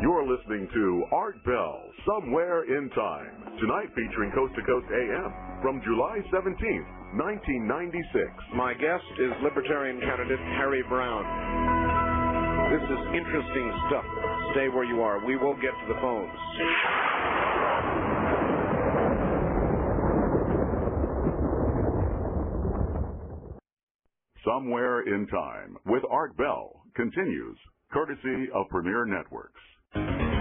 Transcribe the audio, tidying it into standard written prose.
You're listening to Art Bell, Somewhere in Time. Tonight featuring Coast to Coast AM from July 17th, 1996. My guest is Libertarian candidate Harry Browne. This is interesting stuff. Stay where you are. We will get to the phones. Somewhere in Time with Art Bell continues, courtesy of Premier Networks.